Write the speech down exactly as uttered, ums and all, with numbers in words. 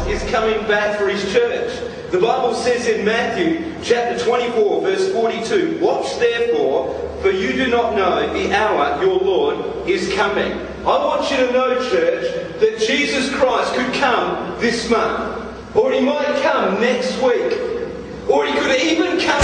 is coming back for his church. The Bible says in Matthew chapter twenty-four, verse forty-two, "Watch therefore, for you do not know the hour your Lord is coming." I want you to know, church, that Jesus Christ could come this month. Or he might come next week. Or he could even come